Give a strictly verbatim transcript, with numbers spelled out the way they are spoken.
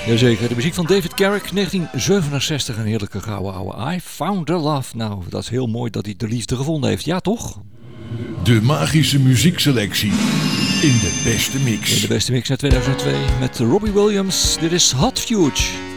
Jazeker, de muziek van David Garrick, negentien zevenenzestig, een heerlijke gouden ouwe. I Found the Love. Nou, dat is heel mooi dat hij de liefde gevonden heeft. Ja, toch? De magische muziekselectie in de beste mix. In de beste mix uit tweeduizend twee met Robbie Williams. Dit is Hot Fuge.